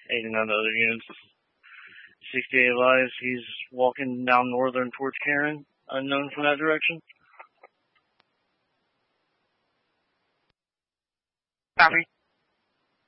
aiding on the other units. 68 lives. He's walking down northern towards Karen, unknown from that direction. Copy.